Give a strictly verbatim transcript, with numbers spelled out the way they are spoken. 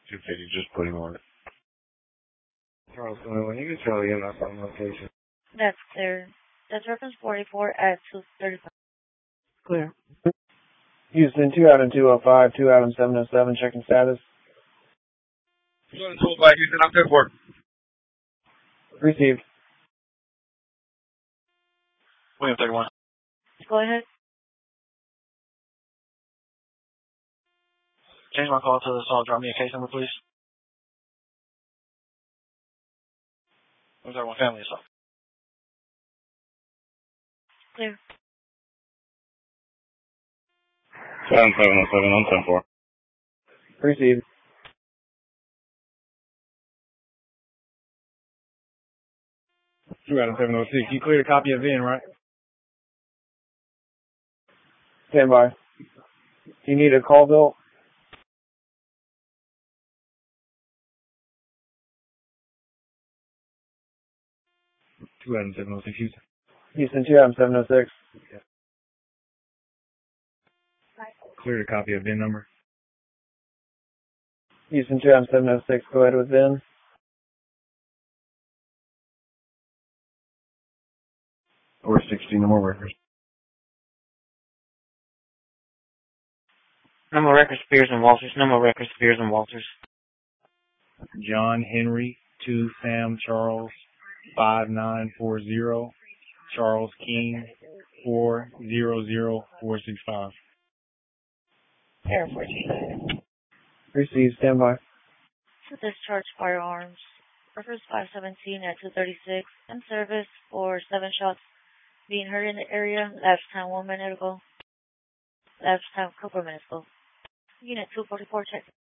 two fifty, just put him on it. Charles, when you can tell you not on location. That's clear. That's reference forty-four at two thirty-five. Clear. Houston, two Adam two oh five, two Adam seven oh seven, checking status. two Adam two oh five, Houston, I'm there for it. Received. William thirty-one. Go ahead. Change my call to the assault. Drop me a case number, please. William thirty-one, family assault. Clear. seven seven oh seven, I'm ten four. Received. two Adam seven oh six, you cleared a copy of V I N, right? Stand by. You need a call, Bill? two Adam seven oh six, Houston. Houston, two Adam seven oh six. Yeah. Cleared a copy of V I N number. Houston, two Adam seven oh six, go ahead with V I N. Or sixteen, no more records. No more records, Spears and Walters. No more records, Spears and Walters. John Henry, two Sam Charles, five nine four zero. Charles King, four zero zero four six five. Air fourteen. Received, stand by. To discharge firearms. Reference five seventeen at two thirty-six. In service for seven shots being heard in the area. Last time one minute ago. Last time a couple of minutes ago. Unit two forty-four check.